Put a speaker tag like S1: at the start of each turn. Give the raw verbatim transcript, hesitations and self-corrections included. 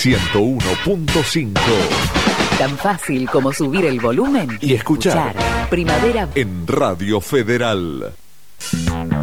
S1: ciento uno punto cinco.
S2: Tan fácil como subir el volumen
S1: y escuchar.
S2: escuchar. Primavera
S1: en Radio Federal.